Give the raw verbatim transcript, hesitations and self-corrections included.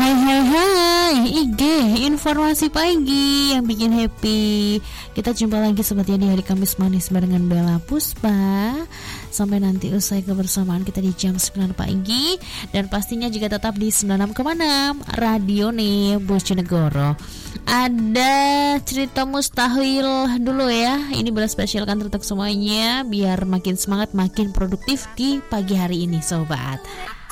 Hai hai hai I G informasi pagi yang bikin happy. Kita jumpa lagi seperti di hari Kamis manis barengan Bella Puspa. Sampai nanti usai kebersamaan kita di jam sembilan pagi. Dan pastinya juga tetap di sembilan puluh enam koma enam Radio nih Bojonegoro. Ada cerita mustahil dulu ya. Ini belas spesialkan untuk semuanya biar makin semangat, makin produktif di pagi hari ini sobat.